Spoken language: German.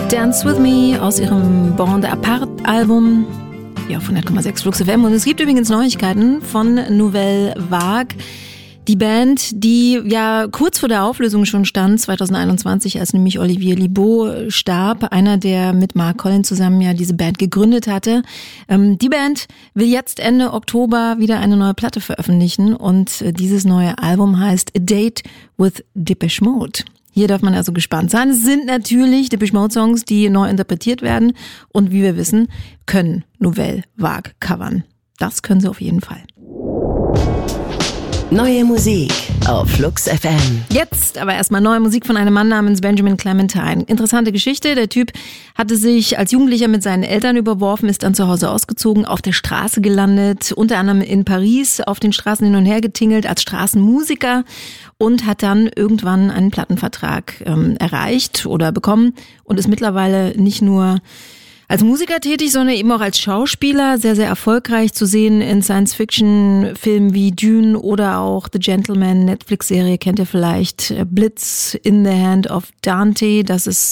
Dance With Me aus ihrem Bande Apart Album. Ja, von 100,6 Flux FM. Und es gibt übrigens Neuigkeiten von Nouvelle Vague. Die Band, die ja kurz vor der Auflösung schon stand, 2021, als nämlich Olivier Libaud starb, einer, der mit Mark Collins zusammen ja diese Band gegründet hatte. Die Band will jetzt Ende Oktober wieder eine neue Platte veröffentlichen und dieses neue Album heißt A Date with Depeche Mode. Hier darf man also gespannt sein. Es sind natürlich Depeche Mode Songs, die neu interpretiert werden und wie wir wissen, können Nouvelle Vague covern. Das können sie auf jeden Fall. Neue Musik auf Flux FM. Jetzt aber erstmal neue Musik von einem Mann namens Benjamin Clementine. Interessante Geschichte. Der Typ hatte sich als Jugendlicher mit seinen Eltern überworfen, ist dann zu Hause ausgezogen, auf der Straße gelandet, unter anderem in Paris, auf den Straßen hin und her getingelt als Straßenmusiker und hat dann irgendwann einen Plattenvertrag erreicht oder bekommen und ist mittlerweile nicht nur als Musiker tätig, sondern eben auch als Schauspieler, sehr, sehr erfolgreich zu sehen in Science-Fiction-Filmen wie Dune oder auch The Gentleman, Netflix-Serie kennt ihr vielleicht, Blitz in the Hand of Dante, das ist